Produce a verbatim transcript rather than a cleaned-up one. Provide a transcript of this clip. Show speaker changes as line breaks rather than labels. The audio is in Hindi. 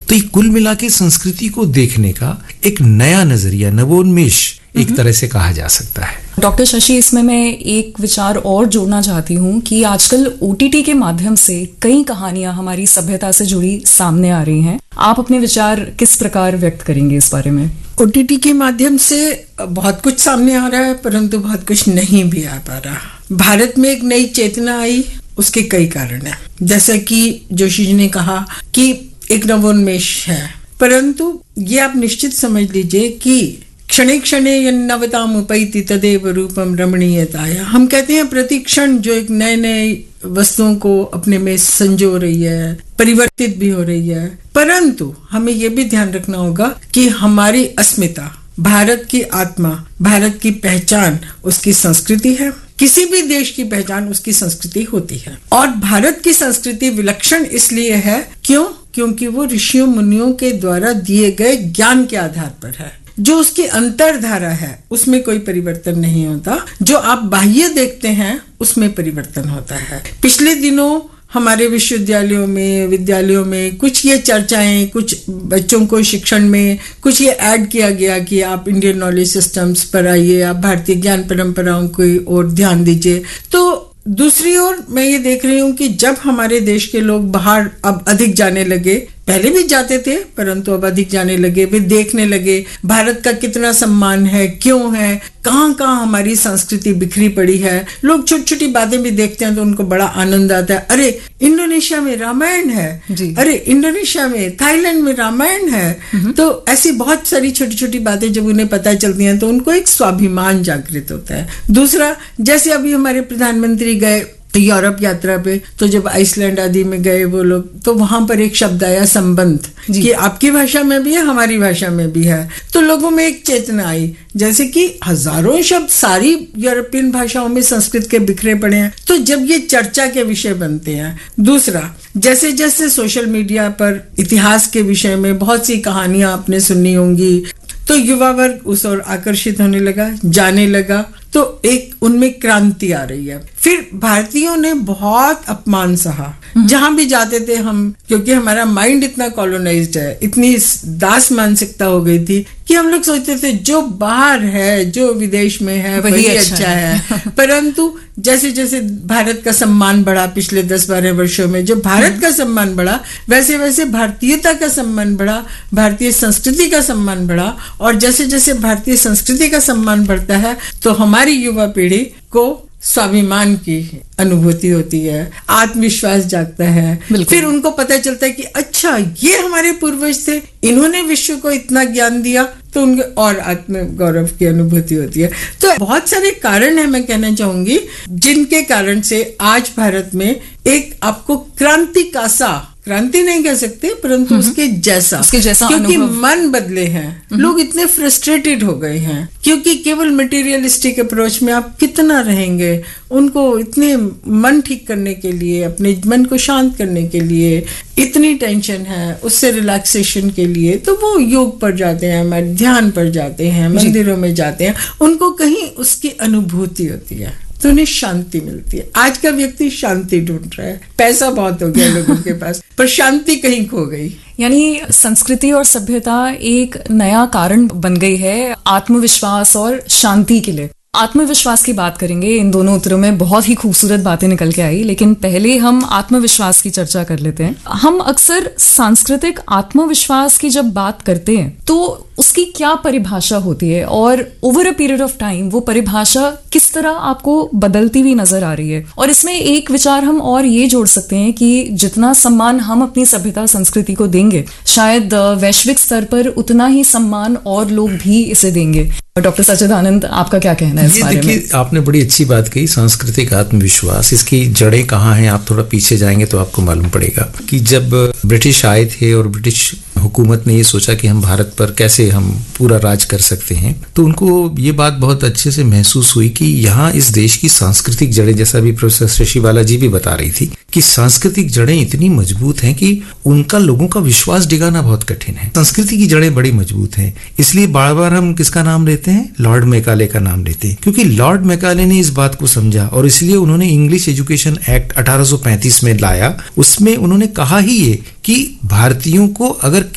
तो ये कुल मिला के संस्कृति को देखने का एक नया नजरिया, नवोन्मेष एक तरह से कहा जा सकता है।
डॉक्टर शशि, इसमें मैं एक विचार और जोड़ना चाहती हूँ कि आजकल ओटीटी के माध्यम से कई कहानियां हमारी सभ्यता से जुड़ी सामने आ रही हैं। आप अपने विचार किस प्रकार व्यक्त करेंगे इस बारे में?
ओटीटी के माध्यम से बहुत कुछ सामने आ रहा है, परंतु बहुत कुछ नहीं भी आ पा रहा। भारत में एक नई चेतना आई, उसके कई कारण हैं। जैसा कि जोशी जी ने कहा कि एक नवोन्मेष है, परंतु ये आप निश्चित समझ लीजिए कि क्षणे क्षणे यन्नवताम उपैति तदेव रूपम रमणीयताया। हम कहते हैं प्रति क्षण जो एक नए नए वस्तुओं को अपने में संजो रही है, परिवर्तित भी हो रही है, परंतु हमें यह भी ध्यान रखना होगा कि हमारी अस्मिता, भारत की आत्मा, भारत की पहचान उसकी संस्कृति है। किसी भी देश की पहचान उसकी संस्कृति होती है, और भारत की संस्कृति विलक्षण इसलिए है क्यों? क्योंकि वो ऋषियों मुनियों के द्वारा दिए गए ज्ञान के आधार पर है। जो उसकी अंतरधारा है उसमें कोई परिवर्तन नहीं होता, जो आप बाह्य देखते हैं उसमें परिवर्तन होता है। पिछले दिनों हमारे विश्वविद्यालयों में, विद्यालयों में कुछ ये चर्चाएं, कुछ बच्चों को शिक्षण में कुछ ये ऐड किया गया कि आप इंडियन नॉलेज सिस्टम्स पर आइए, आप भारतीय ज्ञान परंपराओं की ओर ध्यान दीजिए। तो दूसरी ओर मैं ये देख रही हूँ कि जब हमारे देश के लोग बाहर अब अधिक जाने लगे, पहले भी जाते थे परंतु अब अधिक जाने लगे, वे देखने लगे भारत का कितना सम्मान है, क्यों है, कहाँ कहाँ हमारी संस्कृति बिखरी पड़ी है। लोग छोटी छोटी बातें भी देखते हैं तो उनको बड़ा आनंद आता है। अरे इंडोनेशिया में रामायण है, अरे इंडोनेशिया में, थाईलैंड में रामायण है। तो ऐसी बहुत सारी छोटी छोटी बातें जब उन्हें पता चलती हैं तो उनको एक स्वाभिमान जागृत होता है। दूसरा, जैसे अभी हमारे प्रधानमंत्री गए यूरोप यात्रा पे, तो जब आइसलैंड आदि में गए वो लोग, तो वहां पर एक शब्द आया संबंध, कि आपकी भाषा में भी है, हमारी भाषा में भी है। तो लोगों में एक चेतना आई, जैसे कि हजारों शब्द सारी यूरोपियन भाषाओं में संस्कृत के बिखरे पड़े हैं, तो जब ये चर्चा के विषय बनते हैं। दूसरा, जैसे जैसे सोशल मीडिया पर इतिहास के विषय में बहुत सी कहानियां आपने सुनी होंगी, तो युवा वर्ग उस ओर आकर्षित होने लगा, जाने लगा, तो एक उनमें क्रांति आ रही है। फिर भारतीयों ने बहुत अपमान सहा जहां भी जाते थे हम, क्योंकि हमारा माइंड इतना कॉलोनाइज्ड है, इतनी दास मानसिकता हो गई थी कि हम लोग सोचते थे जो बाहर है, जो विदेश में है वही, वही अच्छा, अच्छा है, है। परंतु जैसे जैसे भारत का सम्मान बढ़ा पिछले दस बारह वर्षों में, जो भारत का सम्मान बढ़ा वैसे वैसे भारतीयता का सम्मान बढ़ा, भारतीय संस्कृति का सम्मान बढ़ा, और जैसे जैसे भारतीय संस्कृति का सम्मान बढ़ता है तो हमारी युवा पीढ़ी को स्वाभिमान की अनुभूति होती है, आत्मविश्वास जागता है। फिर उनको पता चलता है कि अच्छा ये हमारे पूर्वज थे, इन्होंने विश्व को इतना ज्ञान दिया, तो उनके और आत्म गौरव की अनुभूति होती है। तो बहुत सारे कारण है, मैं कहना चाहूंगी, जिनके कारण से आज भारत में एक आपको क्रांति का सा, क्रांति नहीं कह सकते परंतु उसके जैसा, उसके जैसा क्योंकि मन बदले हैं, लोग इतने फ्रस्ट्रेटेड हो गए हैं, क्योंकि केवल मटेरियलिस्टिक अप्रोच में आप कितना रहेंगे। उनको इतने मन ठीक करने के लिए, अपने मन को शांत करने के लिए इतनी टेंशन है, उससे रिलैक्सेशन के लिए तो वो योग पर जाते हैं, ध्यान पर जाते हैं, मंदिरों में जाते हैं, उनको कहीं उसकी अनुभूति होती है तो उन्हें शांति मिलती है। आज का व्यक्ति शांति ढूंढ रहा है, पैसा बहुत हो गया लोगों के पास, पर शांति कहीं खो गई।
यानी संस्कृति और सभ्यता एक नया कारण बन गई है आत्मविश्वास और शांति के लिए। आत्मविश्वास की बात करेंगे, इन दोनों उत्तरों में बहुत ही खूबसूरत बातें निकल के आई, लेकिन पहले हम आत्मविश्वास की चर्चा कर लेते हैं। हम अक्सर सांस्कृतिक आत्मविश्वास की जब बात करते हैं तो उसकी क्या परिभाषा होती है, और over a period of time वो परिभाषा किस तरह आपको बदलती हुई नजर आ रही है। और इसमें एक विचार हम और ये जोड़ सकते हैं कि जितना सम्मान हम अपनी सभ्यता संस्कृति को देंगे, शायद वैश्विक स्तर पर उतना ही सम्मान और लोग भी इसे देंगे। डॉक्टर सच्चिदानंद, आपका क्या कहना है इस बारे में?
देखिए, आपने बड़ी अच्छी बात कही, सांस्कृतिक आत्मविश्वास, इसकी जड़ें कहाँ हैं, आप थोड़ा पीछे जाएंगे तो आपको मालूम पड़ेगा कि जब ब्रिटिश आए थे और ब्रिटिश हुकूमत ने ये सोचा कि हम भारत पर कैसे हम पूरा राज कर सकते हैं, तो उनको ये बात बहुत अच्छे से महसूस हुई कि यहाँ इस देश की सांस्कृतिक जड़ें, जैसा भी प्रोफेसर शशिबाला जी भी बता रही थी, कि सांस्कृतिक जड़ें इतनी मजबूत हैं कि उनका लोगों का विश्वास डिगाना बहुत कठिन है। संस्कृति की जड़ें बड़ी मजबूत हैं, इसलिए बार बार हम किसका नाम लेते हैं? लॉर्ड मैकाले का नाम लेते हैं, क्योंकि लॉर्ड मैकाले ने इस बात को समझा और इसलिए उन्होंने इंग्लिश एजुकेशन एक्ट अठारह सौ पैंतीस में लाया। उसमें उन्होंने कहा ही ये कि भारतीयों को अगर